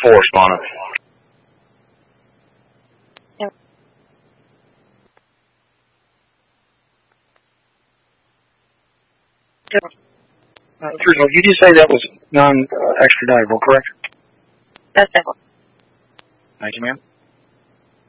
Force on it. First of all, you did say that was non-extraditable, correct? That's it. Thank you, ma'am.